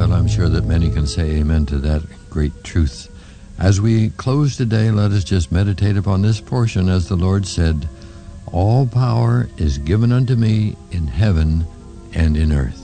Well, I'm sure that many can say amen to that great truth. As we close today, let us just meditate upon this portion as the Lord said, "All power is given unto me in heaven and in earth."